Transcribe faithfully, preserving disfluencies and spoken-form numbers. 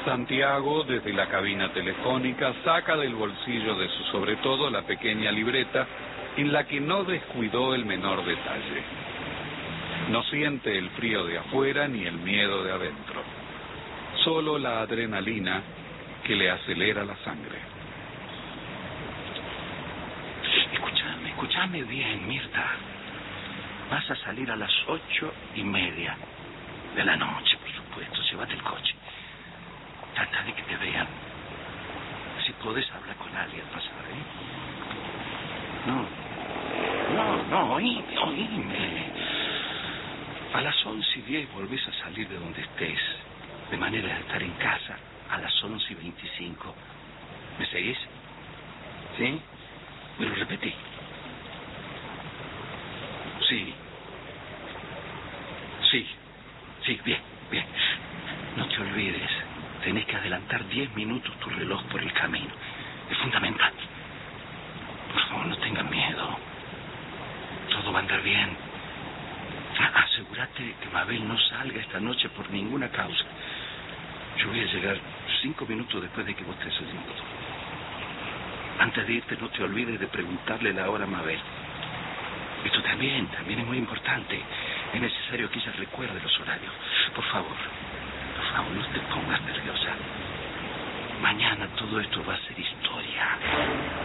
Santiago, desde la cabina telefónica, saca del bolsillo de su sobretodo la pequeña libreta en la que no descuidó el menor detalle. No siente el frío de afuera ni el miedo de adentro, solo la adrenalina que le acelera la sangre. Escúchame, escúchame bien, Mirta. Vas a salir a las ocho y media de la noche, por supuesto. Llévate el coche. Trata de que te vean. Si podés hablar con alguien, pasa, ¿eh? No, no, no, oíme, oíme. A las once y diez volvés a salir de donde estés, de manera de estar en casa a las once y veinticinco. ¿Me seguís? ¿Sí? Me lo repetí. Sí. Sí. Sí, bien, bien. No te olvides. Tenés que adelantar diez minutos tu reloj por el camino. Es fundamental. Por favor, no tengan miedo. Todo va a andar bien. Ah, asegúrate que Mabel no salga esta noche por ninguna causa. Yo voy a llegar cinco minutos después de que vos estés haciendo todo. Antes de irte, no te olvides de preguntarle la hora a Mabel. Esto también, también es muy importante. Es necesario que ella recuerde los horarios. Por favor, por favor, no te pongas nerviosa. Mañana todo esto va a ser historia.